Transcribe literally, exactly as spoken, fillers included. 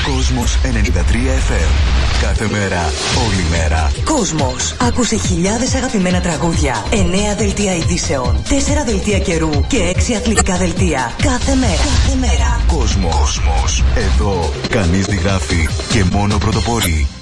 Κόσμος ενενήντα τρία εφ εμ. Κάθε μέρα, όλη μέρα. Κόσμος. Άκουσε χιλιάδες αγαπημένα τραγούδια, εννέα δελτία ειδήσεων, τέσσερα δελτία καιρού και έξι αθλητικά δελτία. Κάθε μέρα. Κάθε μέρα. Κόσμος. Κόσμος. Εδώ κανείς δεν γράφει και μόνο πρωτοπορεί.